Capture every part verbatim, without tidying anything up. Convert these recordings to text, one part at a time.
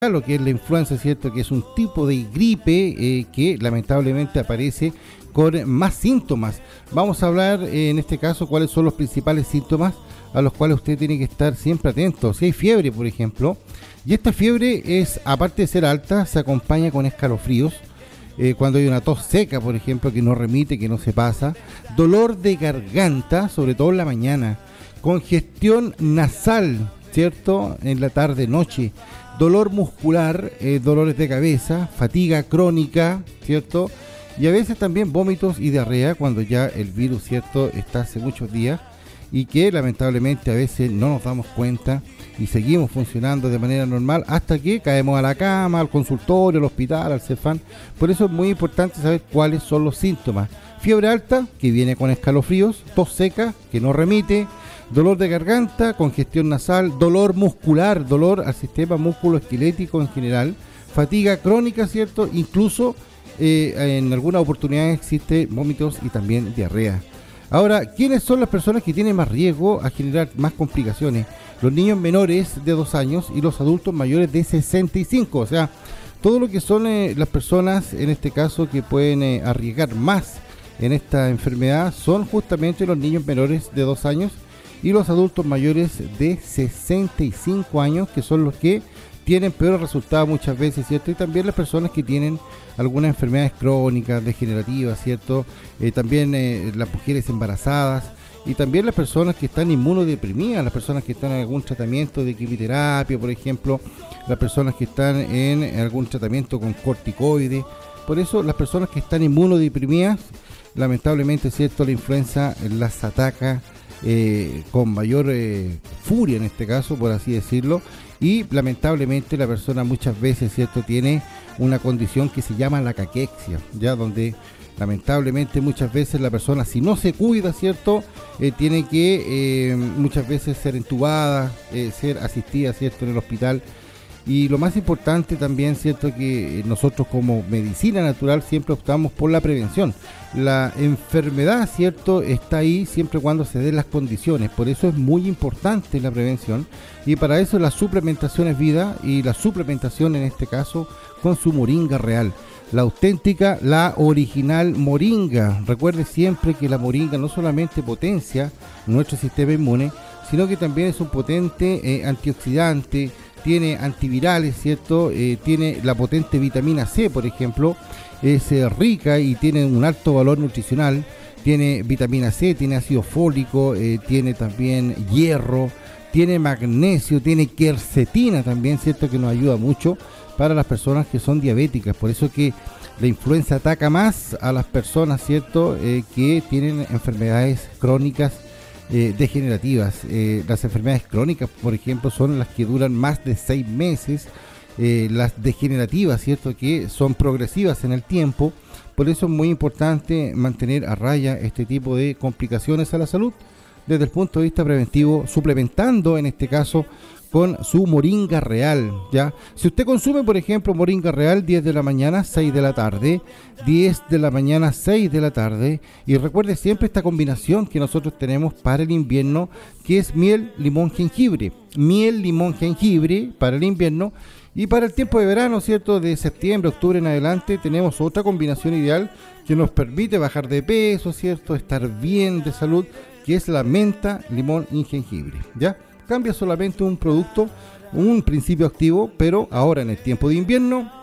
lo que es la influenza, ¿cierto? Que es un tipo de gripe eh, que lamentablemente aparece con más síntomas. Vamos a hablar eh, en este caso cuáles son los principales síntomas a los cuales usted tiene que estar siempre atento. Si hay fiebre, por ejemplo, y esta fiebre es, aparte de ser alta, se acompaña con escalofríos. Eh, cuando hay una tos seca, por ejemplo, que no remite, que no se pasa, dolor de garganta, sobre todo en la mañana, congestión nasal, ¿cierto? En la tarde-noche, dolor muscular, eh, dolores de cabeza, fatiga crónica, ¿cierto? Y a veces también vómitos y diarrea cuando ya el virus, ¿cierto?, está hace muchos días y que lamentablemente a veces no nos damos cuenta y seguimos funcionando de manera normal hasta que caemos a la cama, al consultorio, al hospital, al Cefam. Por eso es muy importante saber cuáles son los síntomas. Fiebre alta, que viene con escalofríos, tos seca, que no remite, dolor de garganta, congestión nasal, dolor muscular, dolor al sistema músculo-esquelético en general, fatiga crónica, ¿cierto? Incluso eh, en algunas oportunidades existe vómitos y también diarrea. Ahora, ¿quiénes son las personas que tienen más riesgo a generar más complicaciones? Los niños menores de dos años y los adultos mayores de sesenta y cinco, o sea, todo lo que son eh, las personas, en este caso, que pueden eh, arriesgar más en esta enfermedad son justamente los niños menores de dos años y los adultos mayores de sesenta y cinco años, que son los que tienen peores resultados muchas veces, ¿cierto? Y también las personas que tienen algunas enfermedades crónicas, degenerativas, ¿cierto? Eh, también eh, las mujeres embarazadas y también las personas que están inmunodeprimidas, las personas que están en algún tratamiento de quimioterapia, por ejemplo, las personas que están en algún tratamiento con corticoides. Por eso las personas que están inmunodeprimidas, lamentablemente, ¿cierto?, la influenza las ataca Eh, con mayor eh, furia en este caso, por así decirlo, y lamentablemente la persona muchas veces, ¿cierto?, tiene una condición que se llama la caquexia, ya donde lamentablemente muchas veces la persona, si no se cuida, ¿cierto?, eh, tiene que eh, muchas veces ser entubada, eh, ser asistida, ¿cierto?, en el hospital. Y lo más importante también, ¿cierto?, que nosotros como medicina natural siempre optamos por la prevención. La enfermedad, ¿cierto?, está ahí siempre y cuando se den las condiciones. Por eso es muy importante la prevención. Y para eso la suplementación es vida, y la suplementación en este caso con su moringa real. La auténtica, la original moringa. Recuerde siempre que la moringa no solamente potencia nuestro sistema inmune, sino que también es un potente eh, antioxidante, tiene antivirales, ¿cierto? Eh, tiene la potente vitamina C, por ejemplo, es eh, rica y tiene un alto valor nutricional, tiene vitamina C, tiene ácido fólico, eh, tiene también hierro, tiene magnesio, tiene quercetina también, ¿cierto?, que nos ayuda mucho para las personas que son diabéticas. Por eso que la influenza ataca más a las personas, ¿cierto?, eh, que tienen enfermedades crónicas Eh, degenerativas. Eh, las enfermedades crónicas, por ejemplo, son las que duran más de seis meses, eh, las degenerativas, ¿cierto?, que son progresivas en el tiempo. Por eso es muy importante mantener a raya este tipo de complicaciones a la salud desde el punto de vista preventivo, suplementando en este caso con su moringa real, ¿ya? Si usted consume, por ejemplo, moringa real, diez de la mañana, seis de la tarde, diez de la mañana, seis de la tarde, y recuerde siempre esta combinación que nosotros tenemos para el invierno, que es miel, limón, jengibre, miel, limón, jengibre para el invierno, y para el tiempo de verano, ¿cierto?, de septiembre, octubre en adelante, tenemos otra combinación ideal que nos permite bajar de peso, ¿cierto?, estar bien de salud, que es la menta, limón y jengibre, ¿ya? Cambia solamente un producto, un principio activo, pero ahora en el tiempo de invierno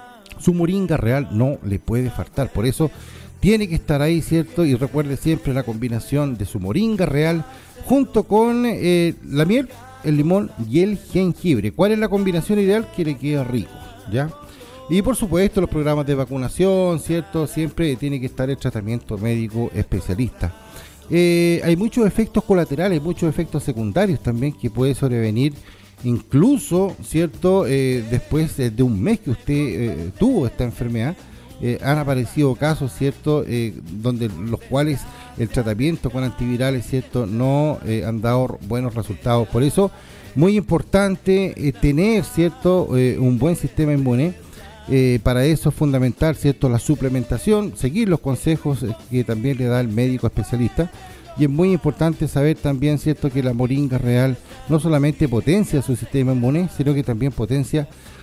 su moringa real no le puede faltar. Por eso tiene que estar ahí, ¿cierto? Y recuerde siempre la combinación de su moringa real junto con eh, la miel, el limón y el jengibre. ¿Cuál es la combinación ideal? Que le quede rico, ¿ya? Y por supuesto los programas de vacunación, ¿cierto? Siempre tiene que estar el tratamiento médico especialista. Eh, hay muchos efectos colaterales, muchos efectos secundarios también que puede sobrevenir, incluso, ¿cierto?, eh, después de un mes que usted eh, tuvo esta enfermedad, eh, han aparecido casos, ¿cierto?, eh, donde los cuales el tratamiento con antivirales, ¿cierto?, no eh, han dado buenos resultados. Por eso, muy importante eh, tener, ¿cierto?, eh, un buen sistema inmune. Eh, para eso es fundamental, ¿cierto?, la suplementación, seguir los consejos eh, que también le da el médico especialista. Y es muy importante saber también, ¿cierto?, que la moringa real no solamente potencia su sistema inmune, sino que también potencia